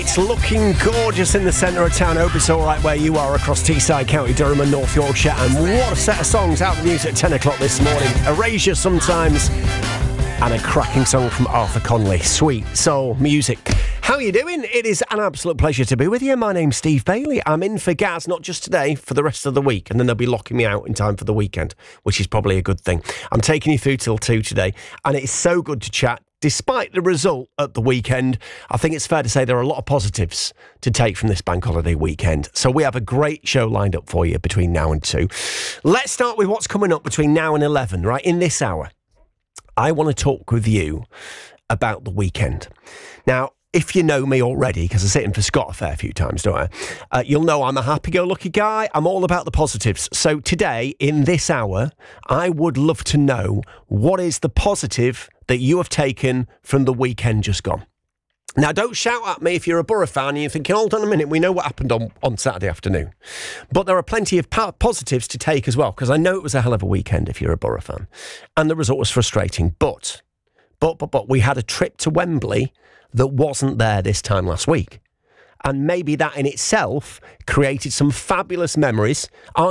It's looking gorgeous in the centre of town. Hope it's all right where you are across Teesside, County Durham and North Yorkshire. And what a set of songs out of the news at 10 o'clock this morning. Erasure Sometimes and a cracking song from Arthur Conley. Sweet soul music. How are you doing? It is an absolute pleasure to be with you. My name's Steve Bailey. I'm in for Gaz, not just today, for the rest of the week. And then they'll be locking me out in time for the weekend, which is probably a good thing. I'm taking you through till 2 today. And it's so good to chat. Despite the result at the weekend, I think it's fair to say there are a lot of positives to take from this bank holiday weekend. So we have a great show lined up for you between now and 2. Let's start with what's coming up between now and 11, right? In this hour, I want to talk with you about the weekend. Now, if you know me already, because I sit in for Scott a fair few times, don't I? You'll know I'm a happy-go-lucky guy. I'm all about the positives. So today, in this hour, I would love to know what is the positive that you have taken from the weekend just gone. Now, don't shout at me if you're a Borough fan and you're thinking, hold on a minute, we know what happened on Saturday afternoon. But there are plenty of positives to take as well, because I know it was a hell of a weekend if you're a Borough fan. And the result was frustrating. But we had a trip to Wembley that wasn't there this time last week. And maybe that in itself created some fabulous memories.